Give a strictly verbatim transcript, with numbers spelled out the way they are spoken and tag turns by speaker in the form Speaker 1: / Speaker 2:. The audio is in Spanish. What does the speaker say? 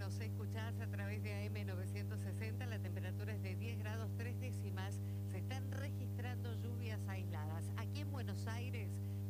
Speaker 1: nos escuchás a través de A M novecientos sesenta, la